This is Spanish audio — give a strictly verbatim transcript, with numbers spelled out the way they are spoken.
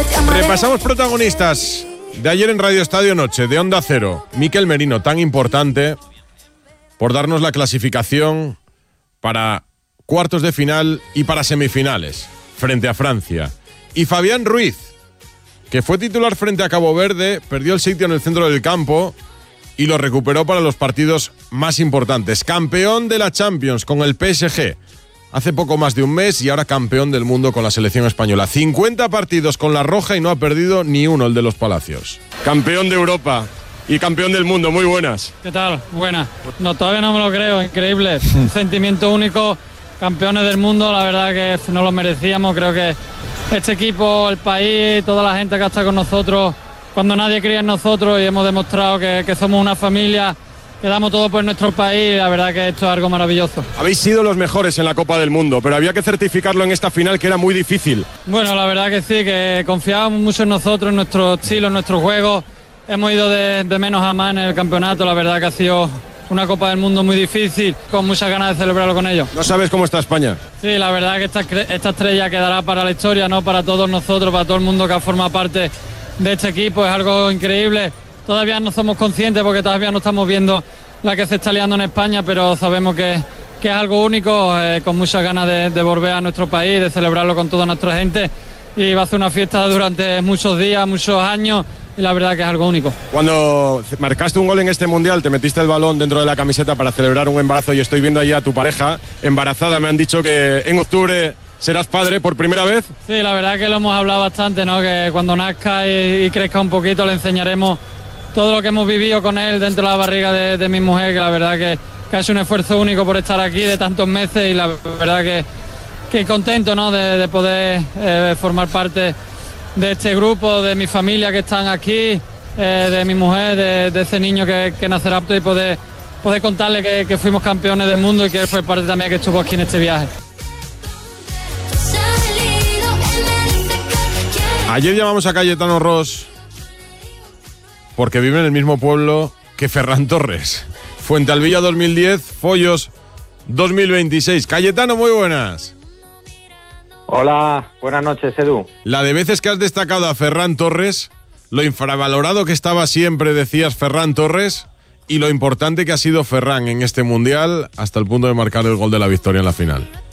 Repasamos protagonistas de ayer en Radio Estadio Noche, de Onda Cero. Mikel Merino, tan importante por darnos la clasificación para cuartos de final y para semifinales, frente a Francia. Y Fabián Ruiz, que fue titular frente a Cabo Verde, perdió el sitio en el centro del campo y lo recuperó para los partidos más importantes. Campeón de la Champions con el P S G hace poco más de un mes y ahora campeón del mundo con la selección española. cincuenta partidos con la roja y no ha perdido ni uno, el de los Palacios. Campeón de Europa y campeón del mundo, muy buenas. ¿Qué tal? Buenas. No, todavía no me lo creo, increíble. Un sentimiento único, campeones del mundo, la verdad que no lo merecíamos. Creo que este equipo, el país, toda la gente que está con nosotros, cuando nadie creía en nosotros y hemos demostrado que, que somos una familia, que damos todo por nuestro país, la verdad que esto es algo maravilloso. Habéis sido los mejores en la Copa del Mundo, pero había que certificarlo en esta final, que era muy difícil. Bueno, la verdad que sí, que confiábamos mucho en nosotros, en nuestro estilo, en nuestro juego. Hemos ido de, de menos a más en el campeonato, la verdad que ha sido una Copa del Mundo muy difícil, con muchas ganas de celebrarlo con ellos. ¿No sabes cómo está España? Sí, la verdad que esta, esta estrella quedará para la historia, ¿no? Para todos nosotros, para todo el mundo que ha formado parte de este equipo, es algo increíble. Todavía no somos conscientes porque todavía no estamos viendo la que se está liando en España, pero sabemos que, que es algo único, eh, con muchas ganas de, de volver a nuestro país, de celebrarlo con toda nuestra gente, y va a ser una fiesta durante muchos días, muchos años, y la verdad que es algo único. Cuando marcaste un gol en este Mundial, te metiste el balón dentro de la camiseta para celebrar un embarazo, y estoy viendo ahí a tu pareja embarazada. Me han dicho que en octubre serás padre por primera vez. Sí, la verdad que lo hemos hablado bastante, ¿no? Que cuando nazca y, y crezca un poquito le enseñaremos todo lo que hemos vivido con él dentro de la barriga de, de mi mujer, que la verdad que, que ha hecho un esfuerzo único por estar aquí de tantos meses, y la verdad que, que contento, ¿no? de, de poder eh, formar parte de este grupo, de mi familia que están aquí, eh, de mi mujer, de, de ese niño que, que nacerá apto, y poder, poder contarle que, que fuimos campeones del mundo y que él fue parte también que estuvo aquí en este viaje. Ayer llamamos a Cayetano Ros porque vive en el mismo pueblo que Ferran Torres. Fuentealbilla dos mil diez, Follos dos mil veintiséis. Cayetano, muy buenas. Hola, buenas noches, Edu. La de veces que has destacado a Ferran Torres, lo infravalorado que estaba siempre, decías, Ferran Torres, y lo importante que ha sido Ferran en este Mundial hasta el punto de marcar el gol de la victoria en la final.